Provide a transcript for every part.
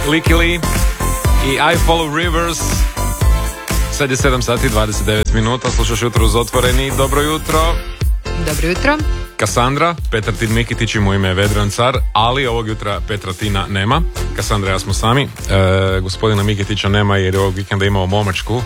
Licky Lee i I Follow Rivers. Sad je 7 sati 29 minuta, slušaš Jutro uz Otvoreni. Dobro jutro. Dobro jutro. Kasandra, Petratin Mikitić i mu ime je Vedran Car, ali ovog jutra Petratina nema. Kasandra i ja smo sami. Gospodina Mikitića nema jer je ovog vikenda imao momačku.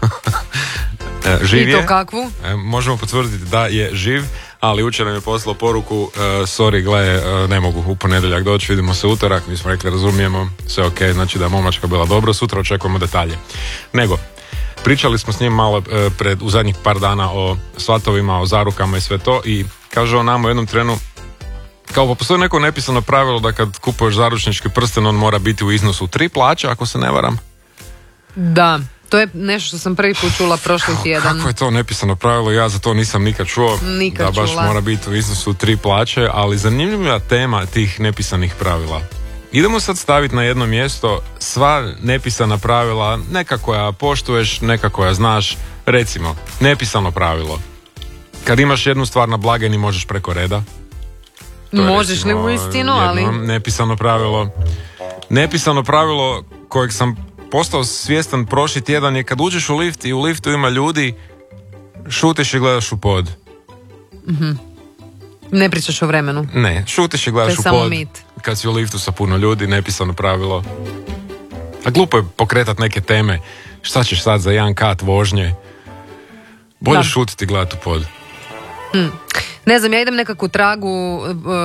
Živ je. I to kakvu? Možemo potvrditi da je živ, ali jučer nam je poslao poruku, sorry, gle, ne mogu u ponedjeljak doći, vidimo se utorak. Mi smo rekli, razumijemo, sve ok, znači da je momačka bila dobro, sutra očekujemo detalje. Nego, pričali smo s njim malo u zadnjih par dana o svatovima, o zarukama i sve to, i kaže on nam u jednom trenu, kao postoji neko nepisano pravilo da kad kupuješ zaručnički prsten, on mora biti u iznosu 3 plaće, ako se ne varam. Da, to je nešto što sam prvi put čula prošli tjedan. Kako je to nepisano pravilo, ja za to nisam nikad čuo. Da baš mora biti u iznosu 3 plaće, ali zanimljiva tema tih nepisanih pravila. Idemo sad staviti na jedno mjesto sva nepisana pravila, neka koja poštuješ, neka koja znaš. Recimo, nepisano pravilo. Kad imaš jednu stvar na blagajni, možeš preko reda. Možeš li uistinu, ali... Nepisano pravilo. Nepisano pravilo kojeg sam postao svjestan prošli tjedan je kad uđeš u lift i u liftu ima ljudi, šutiš i gledaš u pod. Mm-hmm. Ne pričaš o vremenu. Ne, šutiš i gledaš u pod. Kad si u liftu sa puno ljudi, nepisano pravilo. A glupo je pokretat neke teme. Šta ćeš sad za jedan kat vožnje? Bolje šutiti i gledati u pod. Ne znam, ja idem nekako tragu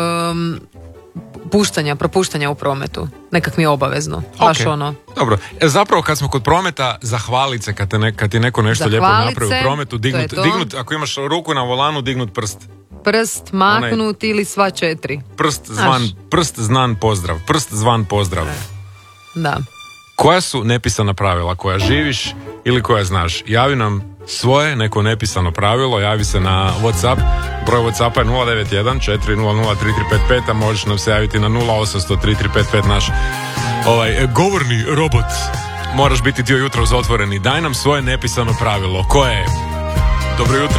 propuštanja u prometu. Nekak mi je obavezno. Baš ono. Dobro. Zapravo kad smo kod prometa, zahvalit se kad ti neko nešto lijepo napravi u prometu, dignut, ako imaš ruku na volanu, dignut prst. Prst, maknut ili sva 4. Prst znan pozdrav. Prst zvan pozdrav. Da. Koja su nepisana pravila koja živiš ili koja znaš? Javi nam svoje neko nepisano pravilo, javi se na WhatsApp. Broj WhatsAppa je 091 400 3355, a možeš nam se javiti na 0800 3355, naš govorni robot. Moraš biti dio Jutra uz Otvoreni. Daj nam svoje nepisano pravilo. Koje je? Dobro jutro.